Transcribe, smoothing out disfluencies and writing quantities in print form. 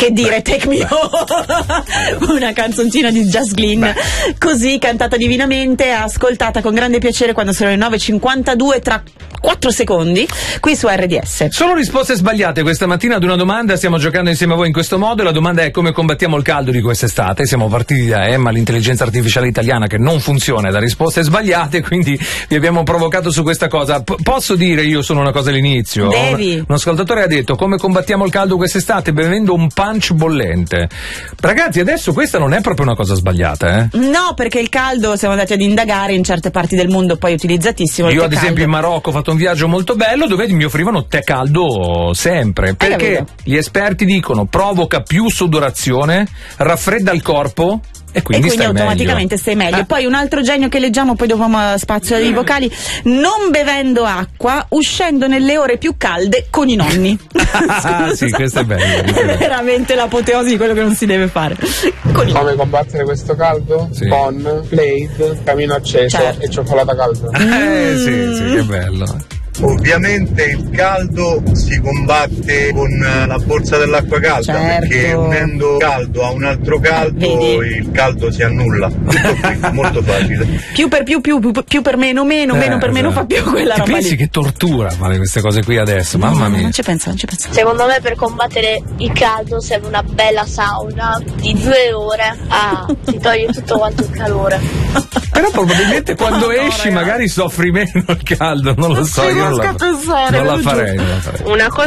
Che dire, Take Me Home, una canzoncina di Just Glynn, così cantata divinamente, ascoltata con grande piacere quando sono le 9:52 tra 4 secondi qui su RDS. Sono risposte sbagliate questa mattina ad una domanda, stiamo giocando insieme a voi in questo modo. La domanda è: come combattiamo il caldo di quest'estate? Siamo partiti da Emma, l'intelligenza artificiale italiana che non funziona, da risposte sbagliate, quindi vi abbiamo provocato su questa cosa. Posso dire io solo una cosa all'inizio? Devi. Un ascoltatore ha detto: come combattiamo il caldo quest'estate? Bevendo un punch bollente. Ragazzi, adesso questa non è proprio una cosa sbagliata, No, perché il caldo, siamo andati ad indagare, in certe parti del mondo poi utilizzatissimo. Io il ad tè esempio caldo. in Marocco ho fatto un viaggio molto bello dove mi offrivano tè caldo sempre, perché gli esperti dicono provoca più sudorazione, raffredda il corpo e quindi stai automaticamente meglio. stai meglio. Poi un altro genio che leggiamo, poi dopo spazio ai vocali: non bevendo acqua, uscendo nelle ore più calde con i nonni. Sì, questo è bello. È veramente l'apoteosi di quello che non si deve fare. Come combattere questo caldo? Sì. Con Blade, camino acceso e cioccolata calda. Sì, che bello. Ovviamente il caldo si combatte con la borsa dell'acqua calda, perché unendo caldo a un altro caldo il caldo si annulla. Tutto qui, molto facile. Più per più per meno per meno fa più quella Ti roba pensi lì. che tortura fare queste cose qui adesso? Mamma mia. Non ci penso. Secondo me per combattere il caldo serve una bella sauna di 2 ore. Ti toglie tutto quanto il calore. Però probabilmente quando esci magari soffri meno il caldo, non lo so, io non la farei. Una cosa